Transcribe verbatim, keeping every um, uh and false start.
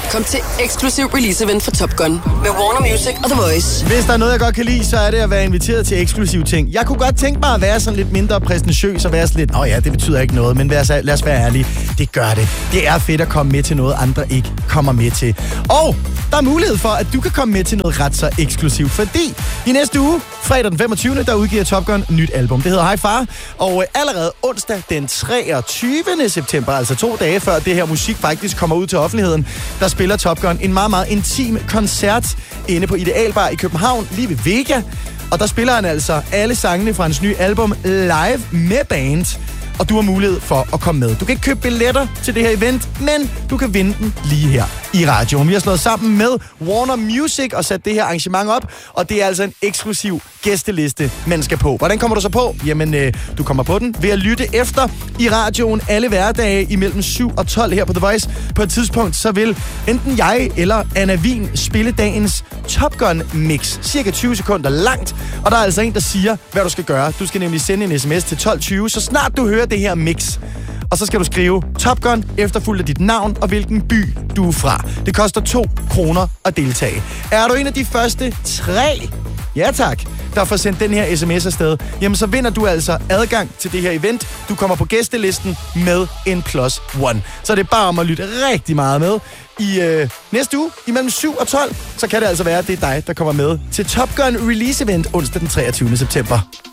Kom til eksklusiv release-event for Top Gun med Warner Music og The Voice. Hvis der er noget, jeg godt kan lide, så er det at være inviteret til eksklusive ting. Jeg kunne godt tænke mig at være sådan lidt mindre præsentøs og være sådan lidt, åh oh ja, det betyder ikke noget, men lad os, lad os være ærlige. Det gør det. Det er fedt at komme med til noget, andre ikke kommer med til. Og der er mulighed for, at du kan komme med til noget ret så eksklusivt, fordi i næste uge, fredag den femogtyvende, der udgiver Top Gun et nyt album. Det hedder High Far, og allerede onsdag den treogtyvende september, altså to dage før det her musik faktisk kommer ud til offentligheden, der spiller Top Gun en meget, meget intim koncert inde på Idealbar i København, lige ved Vega. Og der spiller han altså alle sangene fra hans nye album live med band. Og du har mulighed for at komme med. Du kan ikke købe billetter til det her event, men du kan vinde den lige her i radioen. Vi har slået sammen med Warner Music og sat det her arrangement op, og det er altså en eksklusiv gæsteliste, man skal på. Hvordan kommer du så på? Jamen, øh, du kommer på den ved at lytte efter i radioen alle hverdage imellem syv og tolv her på The Voice. På et tidspunkt, så vil enten jeg eller Anna Wien spille dagens Top Gun mix. Cirka tyve sekunder langt, og der er altså en, der siger, hvad du skal gøre. Du skal nemlig sende en sms til tolv tyve, så snart du hører det her mix. Og så skal du skrive Top Gun efterfulgt af dit navn og hvilken by du er fra. Det koster to kroner at deltage. Er du en af de første tre, ja tak, der får sendt den her sms afsted, jamen så vinder du altså adgang til det her event. Du kommer på gæstelisten med en plus one. Så det er bare om at lytte rigtig meget med. I øh, næste uge, imellem syv og tolv, så kan det altså være, at det er dig, der kommer med til Top Gun Release Event onsdag den treogtyvende september.